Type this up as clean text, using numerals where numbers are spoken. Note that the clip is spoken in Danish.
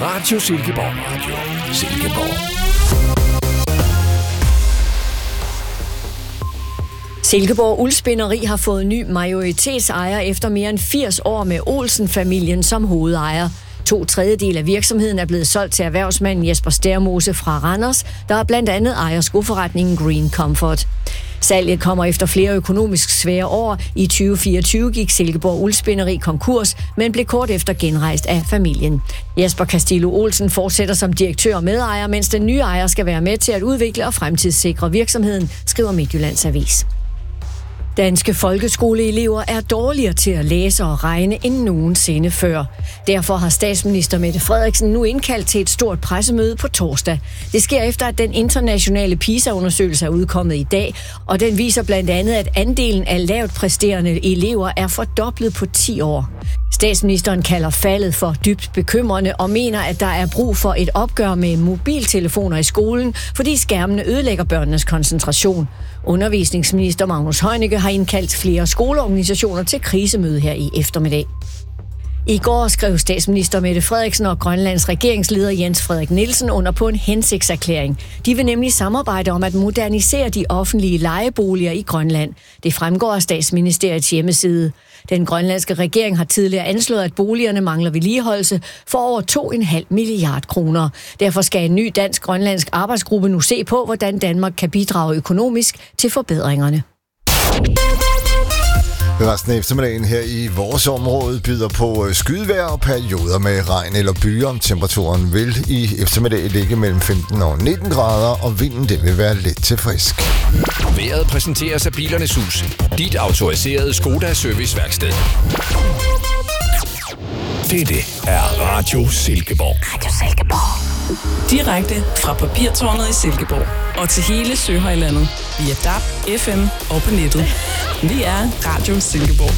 Radio Silkeborg. Radio Silkeborg. Silkeborg Uldspinderi har fået ny majoritetsejer efter mere end 80 år med Olsen-familien som hovedejer. 2/3 af virksomheden er blevet solgt til erhvervsmanden Jesper Stærmose fra Randers, der blandt andet ejer skoforretningen Green Comfort. Salget kommer efter flere økonomisk svære år. I 2024 gik Silkeborg Uldspinderi konkurs, men blev kort efter genrejst af familien. Jesper Castillo Olsen fortsætter som direktør og medejer, mens den nye ejer skal være med til at udvikle og fremtidssikre virksomheden, skriver Midtjyllands Avis. Danske folkeskoleelever er dårligere til at læse og regne end nogensinde før. Derfor har statsminister Mette Frederiksen nu indkaldt til et stort pressemøde på torsdag. Det sker efter, at den internationale PISA-undersøgelse er udkommet i dag, og den viser blandt andet, at andelen af lavt præsterende elever er fordoblet på 10 år. Statsministeren kalder faldet for dybt bekymrende og mener, at der er brug for et opgør med mobiltelefoner i skolen, fordi skærmene ødelægger børnenes koncentration. Undervisningsminister Magnus Heunicke har indkaldt flere skoleorganisationer til krisemøde her i eftermiddag. I går skrev statsminister Mette Frederiksen og Grønlands regeringsleder Jens Frederik Nielsen under på en hensigtserklæring. De vil nemlig samarbejde om at modernisere de offentlige lejeboliger i Grønland. Det fremgår af statsministeriets hjemmeside. Den grønlandske regering har tidligere anslået, at boligerne mangler vedligeholdelse for over 2,5 milliard kroner. Derfor skal en ny dansk-grønlandsk arbejdsgruppe nu se på, hvordan Danmark kan bidrage økonomisk til forbedringerne. Resten af eftermiddagen her i vores område byder på skydevejr og perioder med regn eller byer. Temperaturen vil i eftermiddag ligge mellem 15 og 19 grader, og vinden det vil være let til frisk. Vejret præsenteres af Bilernes Hus. Dit autoriserede Skoda serviceværksted. Dette er Radio Silkeborg. Radio Silkeborg. Direkte fra Papirtårnet i Silkeborg og til hele Søhøjlandet via DAB, FM og på nettet. Vi er Radio Silkeborg.